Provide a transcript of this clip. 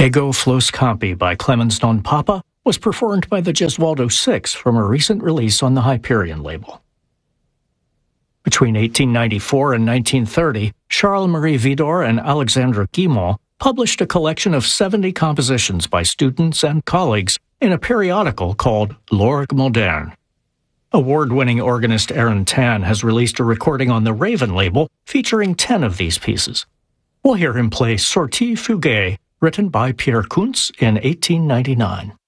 Ego Flos Campi by Clemens non Papa was performed by the Gesualdo Six from a recent release on the Hyperion label. Between 1894 and 1930, Charles-Marie Widor and Alexandre Guilmant published a collection of 70 compositions by students and colleagues in a periodical called L'Orgue Moderne. Award-winning organist Aaron Tan has released a recording on the Raven label featuring 10 of these pieces. We'll hear him play Sortie Fugae, written by Pierre Kuntz in 1899.